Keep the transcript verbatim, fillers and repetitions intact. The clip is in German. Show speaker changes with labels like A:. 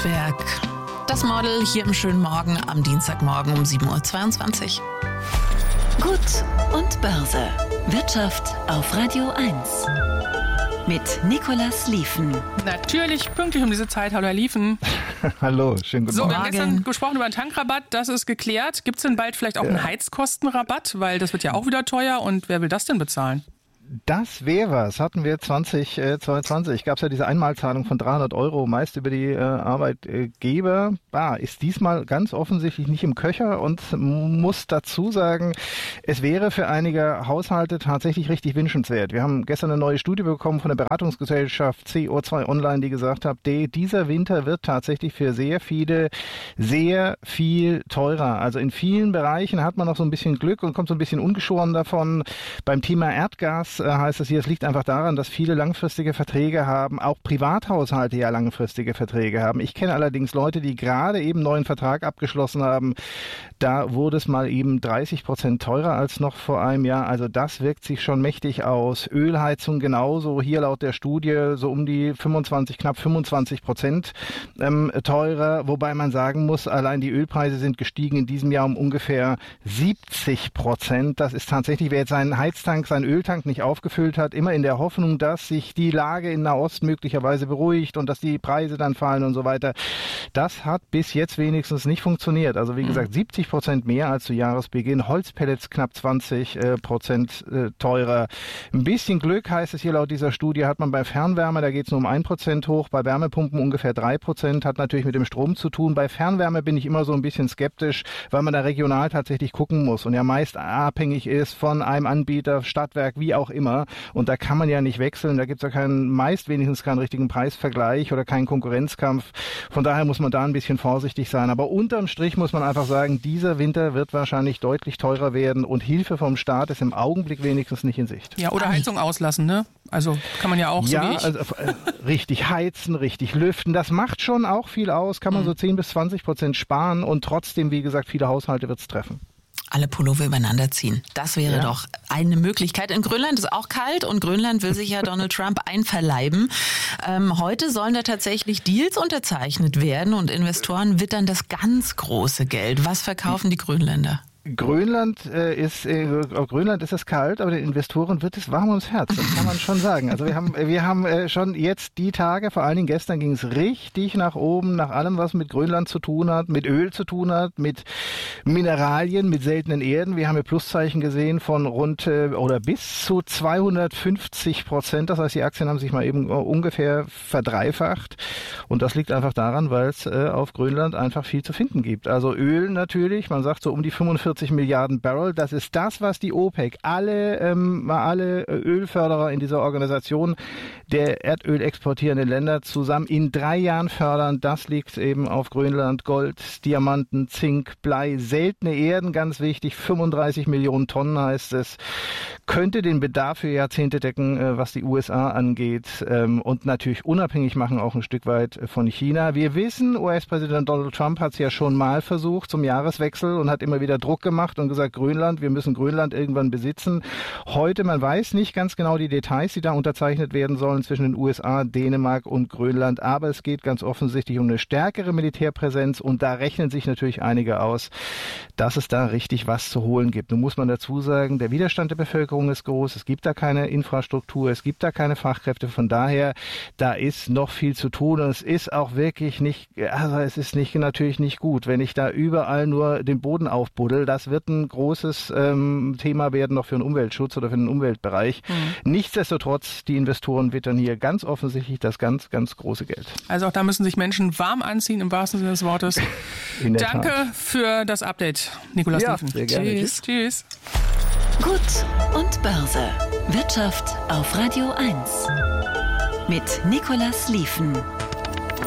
A: Handwerk. Das Model hier im schönen Morgen am Dienstagmorgen um sieben Uhr zweiundzwanzig.
B: Gut und Börse. Wirtschaft auf Radio eins. Mit Nicolas Lieven.
C: Natürlich pünktlich um diese Zeit. Hallo, Herr Lieven.
D: Hallo, schönen guten
C: So,
D: Morgen.
C: wir haben gestern gesprochen über einen Tankrabatt. Das ist geklärt. Gibt es denn bald vielleicht auch ja. einen Heizkostenrabatt? Weil das wird ja auch wieder teuer. Und wer will das denn bezahlen?
D: Das wäre was. Hatten wir zwanzig zweiundzwanzig. Gab es ja diese Einmalzahlung von dreihundert Euro, meist über die äh, Arbeitgeber. Ah, ist diesmal ganz offensichtlich nicht im Köcher und muss dazu sagen, es wäre für einige Haushalte tatsächlich richtig wünschenswert. Wir haben gestern eine neue Studie bekommen von der Beratungsgesellschaft C O zwei Online, die gesagt hat, die, dieser Winter wird tatsächlich für sehr viele sehr viel teurer. Also in vielen Bereichen hat man noch so ein bisschen Glück und kommt so ein bisschen ungeschoren davon. Beim Thema Erdgas heißt es hier, es liegt einfach daran, dass viele langfristige Verträge haben, auch Privathaushalte ja langfristige Verträge haben. Ich kenne allerdings Leute, die gerade eben einen neuen Vertrag abgeschlossen haben. Da wurde es mal eben dreißig Prozent teurer als noch vor einem Jahr. Also das wirkt sich schon mächtig aus. Ölheizung genauso, hier laut der Studie so um die fünfundzwanzig, knapp fünfundzwanzig Prozent ähm, teurer. Wobei man sagen muss, allein die Ölpreise sind gestiegen in diesem Jahr um ungefähr siebzig Prozent. Das ist tatsächlich, wer jetzt seinen Heiztank, seinen Öltank nicht aufgefüllt hat, immer in der Hoffnung, dass sich die Lage in Nahost möglicherweise beruhigt und dass die Preise dann fallen und so weiter. Das hat bis jetzt wenigstens nicht funktioniert. Also wie gesagt, siebzig Prozent mehr als zu Jahresbeginn. Holzpellets knapp zwanzig Prozent äh, teurer. Ein bisschen Glück heißt es hier laut dieser Studie, hat man bei Fernwärme, da geht es nur um ein Prozent hoch, bei Wärmepumpen ungefähr drei Prozent, hat natürlich mit dem Strom zu tun. Bei Fernwärme bin ich immer so ein bisschen skeptisch, weil man da regional tatsächlich gucken muss und ja meist abhängig ist von einem Anbieter, Stadtwerk, wie auch immer. Und da kann man ja nicht wechseln. Da gibt es ja keinen, meist wenigstens keinen richtigen Preisvergleich oder keinen Konkurrenzkampf. Von daher muss man da ein bisschen vorsichtig sein. Aber unterm Strich muss man einfach sagen, dieser Winter wird wahrscheinlich deutlich teurer werden und Hilfe vom Staat ist im Augenblick wenigstens nicht in Sicht.
C: Ja, oder Heizung auslassen, ne? Also kann man ja auch
D: ja,
C: so wie ich.
D: Also, äh, richtig heizen, richtig lüften. Das macht schon auch viel aus. Kann man mhm. so zehn bis zwanzig Prozent sparen und trotzdem, wie gesagt, viele Haushalte wird es treffen.
A: Alle Pullover übereinander ziehen. Das wäre ja. doch eine Möglichkeit. In Grönland ist auch kalt und Grönland will sich ja Donald Trump einverleiben. Ähm, heute sollen da tatsächlich Deals unterzeichnet werden und Investoren wittern das ganz große Geld. Was verkaufen die Grönländer?
D: Grönland äh, ist äh, auf Grönland ist es kalt, aber den Investoren wird es warm ums Herz. Das kann man schon sagen. Also wir haben wir haben äh, schon jetzt die Tage, vor allen Dingen gestern ging es richtig nach oben, nach allem, was mit Grönland zu tun hat, mit Öl zu tun hat, mit Mineralien, mit seltenen Erden. Wir haben hier Pluszeichen gesehen von rund äh, oder bis zu zweihundertfünfzig Prozent. Das heißt, die Aktien haben sich mal eben äh, ungefähr verdreifacht. Und das liegt einfach daran, weil es äh, auf Grönland einfach viel zu finden gibt. Also Öl natürlich, man sagt so um die fünfundvierzig Milliarden Barrel. Das ist das, was die OPEC, alle, ähm, alle Ölförderer in dieser Organisation der Erdöl exportierenden Länder zusammen in drei Jahren fördern. Das liegt eben auf Grönland. Gold, Diamanten, Zink, Blei, seltene Erden, ganz wichtig. fünfunddreißig Millionen Tonnen heißt es. Könnte den Bedarf für Jahrzehnte decken, äh, was die U S A angeht. Ähm, und natürlich unabhängig machen auch ein Stück weit von China. Wir wissen, U S-Präsident Donald Trump hat es ja schon mal versucht zum Jahreswechsel und hat immer wieder Druck gemacht und gesagt, Grönland, wir müssen Grönland irgendwann besitzen. Heute, man weiß nicht ganz genau die Details, die da unterzeichnet werden sollen zwischen den U S A, Dänemark und Grönland, aber es geht ganz offensichtlich um eine stärkere Militärpräsenz und da rechnen sich natürlich einige aus, dass es da richtig was zu holen gibt. Nun muss man dazu sagen, der Widerstand der Bevölkerung ist groß, es gibt da keine Infrastruktur, es gibt da keine Fachkräfte, von daher, da ist noch viel zu tun und es ist auch wirklich nicht, also es ist nicht natürlich nicht gut, wenn ich da überall nur den Boden aufbuddel. Das wird ein großes ähm, Thema werden noch für den Umweltschutz oder für den Umweltbereich. Mhm. Nichtsdestotrotz, die Investoren wittern hier ganz offensichtlich das ganz, ganz große Geld.
C: Also auch da müssen sich Menschen warm anziehen, im wahrsten Sinne des Wortes. Danke Tat. für das Update, Nicolas
D: ja,
C: Lieven.
D: Sehr gerne.
C: Tschüss. Tschüss.
B: Gut und Börse. Wirtschaft auf Radio eins. Mit Nicolas Lieven.